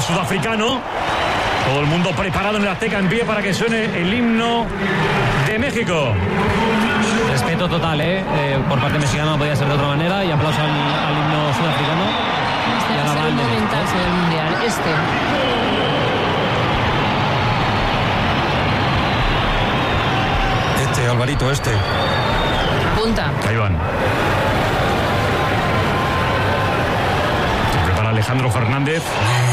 sudafricano. Todo el mundo preparado en el Azteca en pie para que suene el himno de México. Respeto total, por parte mexicana no podía ser de otra manera, y aplauso al himno sudafricano. Este va a ser el momentazo del Mundial. Alvarito, Punta. Ahí van. Se prepara Alejandro Fernández.